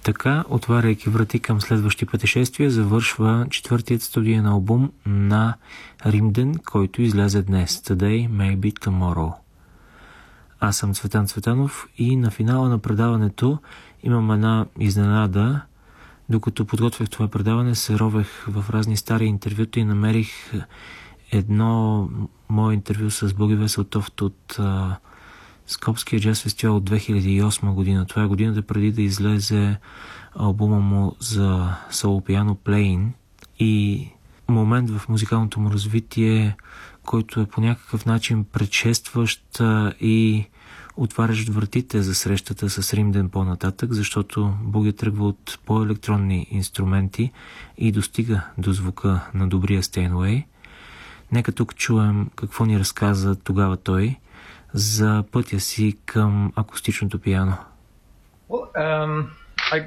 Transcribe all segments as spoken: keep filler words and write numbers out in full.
Така, отваряйки врати към следващи пътешествия, завършва четвъртият студиен албум на Римден, който излезе днес. Today, maybe tomorrow. Аз съм Цветан Цветанов и на финала на предаването имам една изненада. Докато подготвях това предаване, се ровех в разни стари интервюта и намерих едно мое интервю с Боги Весел Тофт от а, Скопския джаз фестивал от две хиляди и осма година. Това е годината преди да излезе албума му за соло пиано Playing, и момент в музикалното му развитие, който е по някакъв начин предшестващ и отварящ вратите за срещата с Римден по-нататък, защото Боги тръгва от по-електронни инструменти и достига до звука на добрия Steinway. Нека тук чуем какво ни разказа тогава той за пътя си към акустичното пиано. Well, um, I...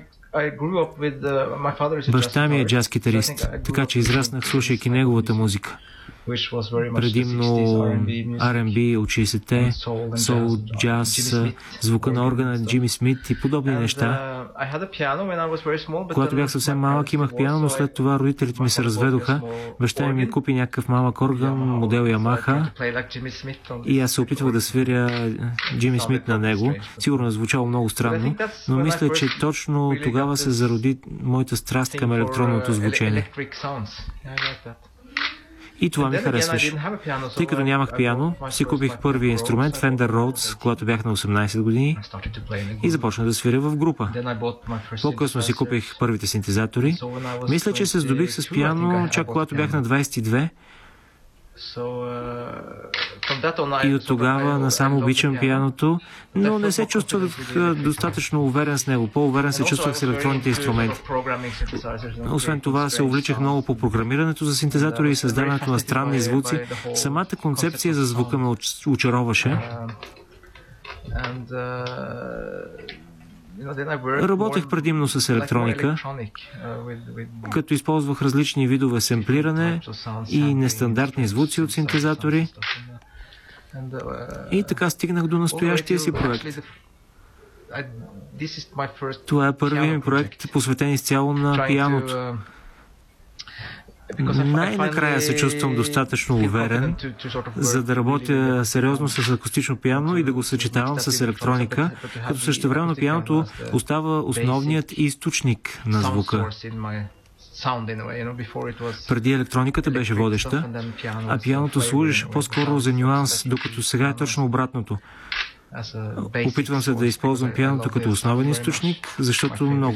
Баща ми е джаз-китарист, така че израснах слушайки неговата музика. Предимно Ар енд Би от шейсетте, соул, джаз, звука на органа на Джими Смит и подобни неща. Когато бях съвсем малък, имах пиано, но след това родителите ми се разведоха. Баща ми ми купи някакъв малък орган, модел Ямаха, и аз се опитвах да свиря Джими Смит на него. Сигурно е звучало много странно, но мисля, че точно тогава се зароди моята страст към електронното звучение. И това ми харесваше. Тъй като нямах пиано, си купих първия инструмент Fender Rhodes, когато бях на осемнайсет години, и започнах да свиря в група. По-късно си купих първите синтезатори. Мисля, че се здобих с пиано чак когато бях на двайсет и две. И от тогава насам обичам пианото, но не се чувствах достатъчно уверен с него. По-уверен се чувствах с електронните инструменти. Освен това се увличах много по програмирането за синтезатори и създаването на странни звуци. Самата концепция за звука ме очароваше. Работех предимно с електроника, като използвах различни видове семплиране и нестандартни звуци от синтезатори. И така стигнах до настоящия си проект. Това е първият ми проект, посветен изцяло на пианото. Най-накрая се чувствам достатъчно уверен, за да работя сериозно с акустично пиано и да го съчетавам с електроника, като същевременно пианото остава основният източник на звука. Преди електрониката беше водеща, а пианото служеше по-скоро за нюанс, докато сега е точно обратното. Опитвам се да използвам пианото като основен източник, защото много